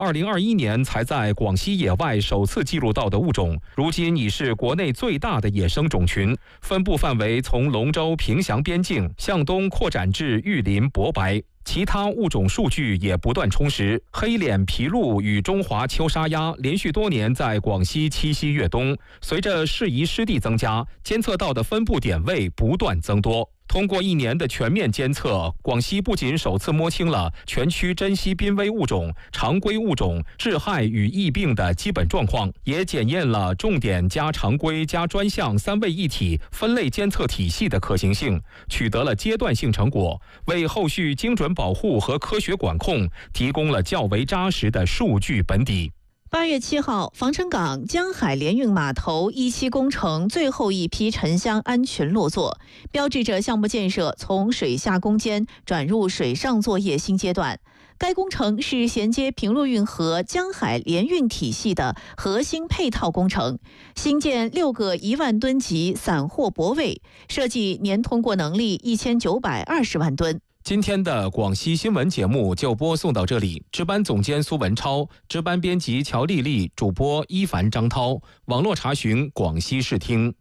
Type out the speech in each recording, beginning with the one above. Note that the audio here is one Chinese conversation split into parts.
2021年才在广西野外首次记录到的物种，如今已是国内最大的野生种群，分布范围从龙州平祥边境向东扩展至玉林、博白。其他物种数据也不断充实，黑脸琵鹭与中华秋沙鸭连续多年在广西栖息越冬，随着适宜湿地增加，监测到的分布点位不断增多。通过1年的全面监测，广西不仅首次摸清了全区珍稀濒危物种、常规物种、致害与疫病的基本状况，也检验了重点加常规加专项3位一体分类监测体系的可行性，取得了阶段性成果，为后续精准保护和科学管控提供了较为扎实的数据本底。 8月7号，防城港江海联运码头1期工程最后一批沉箱安全落座，标志着项目建设从水下攻坚转入水上作业新阶段。该工程是衔接平陆运河江海联运体系的核心配套工程，新建6个1万吨级散货泊位，设计年通过能力1920万吨。 今天的广西新闻节目就播送到这里，值班总监苏文超，值班编辑乔丽丽，主播伊凡、张涛，网络查询广西视听。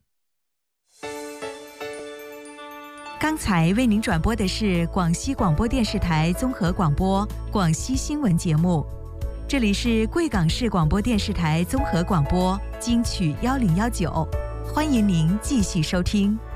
刚才为您转播的是广西广播电视台综合广播广西新闻节目，这里是贵港市广播电视台综合广播金曲1019，欢迎您继续收听。